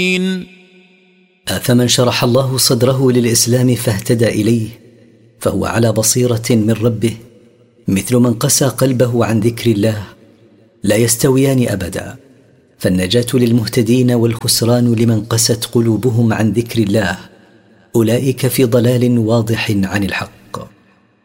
أفمن شرح الله صدره للإسلام فاهتدى إليه فهو على بصيرة من ربه مثل من قسى قلبه عن ذكر الله، لا يستويان أبدا. فالنجاة للمهتدين والخسران لمن قست قلوبهم عن ذكر الله، أولئك في ضلال واضح عن الحق.